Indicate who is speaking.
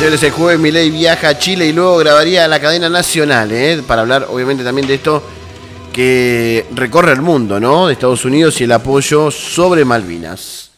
Speaker 1: Señores, el jueves Milei viaja a Chile y luego grabaría la cadena nacional, para hablar obviamente también de esto que recorre el mundo, ¿no? De Estados Unidos y el apoyo sobre Malvinas.